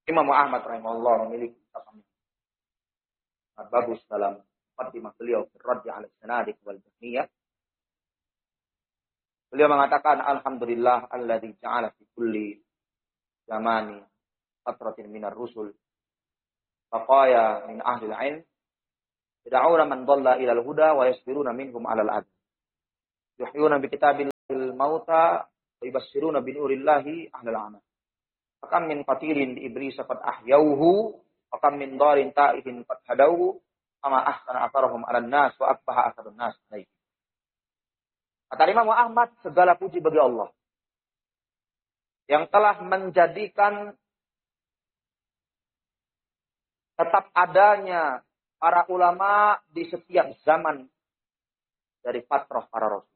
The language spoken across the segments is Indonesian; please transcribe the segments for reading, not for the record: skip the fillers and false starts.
Imam Ahmad rahimahullah memiliki kitab bagus dalam muqaddimah beliau Raddi 'ala Sanadiq wal Jahmiyah. Beliau mengatakan alhamdulillah alladzi ja'ala fi kulli zamani fatratin minar rusul faqaya min ahli al-'ilm yad'una man dhalla ila al-huda wa yasbiruna minhum 'ala al-'adl yuhyuna bi kitabil mauta wa yubassiruna bi nurillahi ahli al-'amal fakam min qatilin li iblis qad ahyauhu fakam min darin ta'ihin qad hadauhu kama ahsana atharahum 'ala an-nas wa akbaha atharun nas alaihi. Kata Imam Ahmad, segala puji bagi Allah yang telah menjadikan tetap adanya para ulama di setiap zaman dari fatrah para rasul.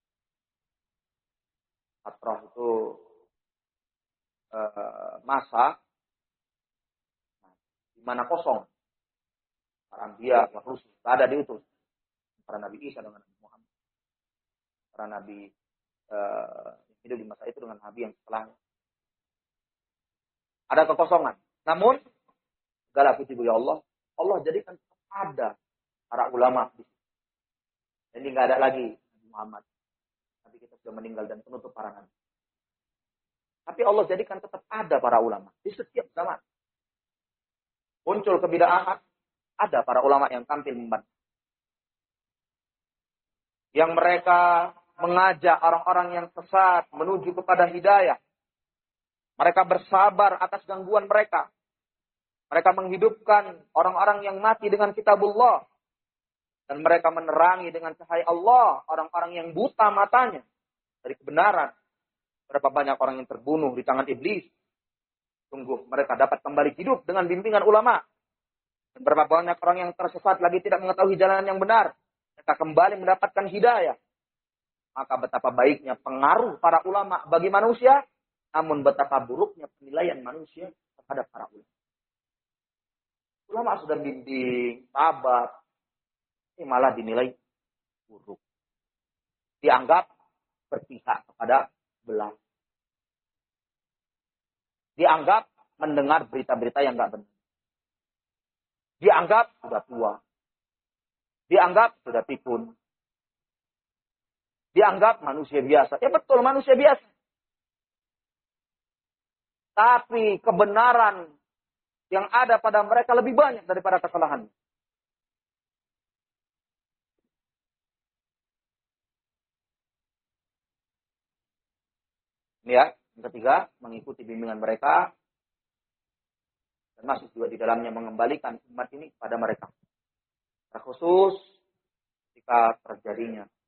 Fatrah itu masa di mana kosong. Para anbiya, para rasul, tak ada diutus. Para Nabi Isa dengan Nabi Muhammad. Para Nabi hidup di masa itu dengan Nabi yang setelahnya. Ada kekosongan. Namun, segala puji bagi Allah, Allah jadikan ada para ulama di sini. Ini nggak ada lagi Nabi Muhammad. Nabi kita sudah meninggal dan penutup para nabi. Tapi Allah jadikan tetap ada para ulama di setiap zaman. Muncul kebid'ahan, ada para ulama yang tampil membantu. Yang mereka mengajak orang-orang yang sesat menuju kepada hidayah. Mereka bersabar atas gangguan mereka. Mereka menghidupkan orang-orang yang mati dengan kitabullah. Dan mereka menerangi dengan cahaya Allah orang-orang yang buta matanya dari kebenaran. Berapa banyak orang yang terbunuh di tangan iblis. Sungguh mereka dapat kembali hidup dengan bimbingan ulama. Dan berapa banyak orang yang tersesat lagi tidak mengetahui jalan yang benar. Mereka kembali mendapatkan hidayah. Maka betapa baiknya pengaruh para ulama bagi manusia. Namun betapa buruknya penilaian manusia terhadap para ulama. Ulama sudah bimbing, sabar. Ini malah dinilai buruk. Dianggap berpihak kepada belah. Dianggap mendengar berita-berita yang enggak benar. Dianggap sudah tua. Dianggap sudah pikun. Dianggap manusia biasa. Ya betul, manusia biasa. Tapi kebenaran yang ada pada mereka lebih banyak daripada kesalahan. Ini ya, yang ketiga, mengikuti bimbingan mereka. Dan masuk juga di dalamnya mengembalikan umat ini pada mereka. Terkhusus jika terjadinya